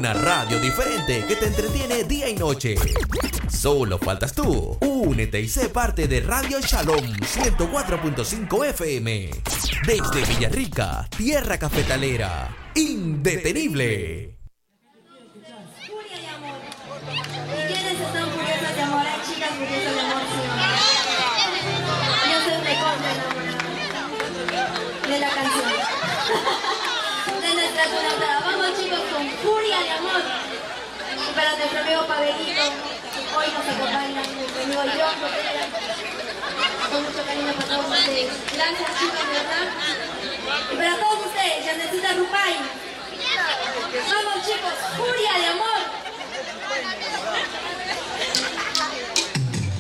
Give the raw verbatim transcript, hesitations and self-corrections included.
Una radio diferente que te entretiene día y noche. Solo faltas tú. Únete y sé parte de Radio Shalom ciento cuatro punto cinco F M. Desde Villarrica, tierra cafetalera. Indetenible. Furia de amor. ¿Y quiénes están furiosas de amor? Hay chicas furiosas de amor, sí o no. Yo soy recontra enamorada de la canción. De nuestra sonata. Vamos chicos con Furia de amor. Y para nuestro amigo Pavelito, hoy nos acompaña nuestro amigo John Botella. Con mucho cariño para todos ustedes. Gracias chicos, de verdad. Y para todos ustedes, Yanecita Rupay. Vamos chicos, Furia de amor.